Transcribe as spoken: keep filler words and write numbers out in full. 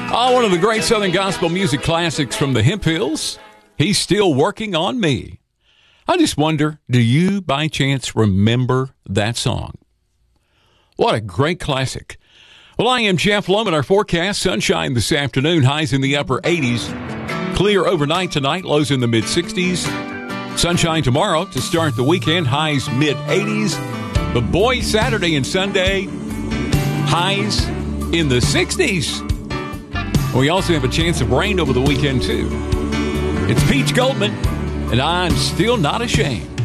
Oh, one of the great Southern gospel music classics from the Hemp Hills. He's Still Working on Me. I just wonder, do you by chance remember that song? What a great classic. Well, I am Jeff Loman. Our forecast, sunshine this afternoon, highs in the upper eighties. Clear overnight tonight, lows in the mid-sixties. Sunshine tomorrow to start the weekend, highs mid-eighties. But boy, Saturday and Sunday, highs in the sixties. We also have a chance of rain over the weekend, too. It's Peach Goldman, and I'm still not ashamed.